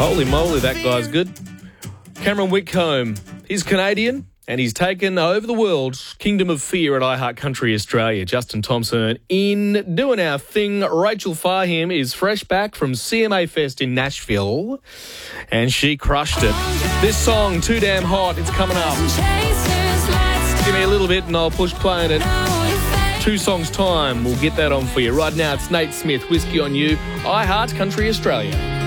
Holy moly, that guy's good. Cameron Whitcomb, he's Canadian and he's taken over the world. Kingdom of Fear at iHeart Country Australia. Justin Thompson in doing our thing. Rachel Fahim is fresh back from CMA Fest in Nashville and she crushed it. This song, Too Damn Hot, it's coming up. Give me a little bit and I'll push play on it. 2 songs time, we'll get that on for you. Right now, it's Nate Smith, Whiskey on You, iHeart Country Australia.